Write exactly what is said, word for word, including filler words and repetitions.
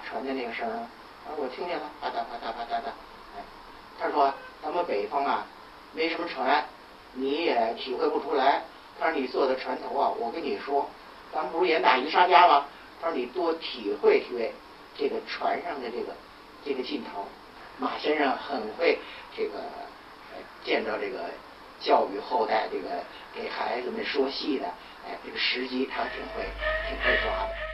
船的那个声啊？啊，我听见了，啪嗒啪嗒啪嗒的。哎，他说咱们北方啊，没什么船，你也体会不出来。他说你坐在船头啊，我跟你说，咱们不是演打渔杀家吗？他说你多体会体会这个船上的这个这个劲头。马先生很会这个呃见到这个教育后代，这个给孩子们说戏的，哎，这个时机他挺会挺会抓的。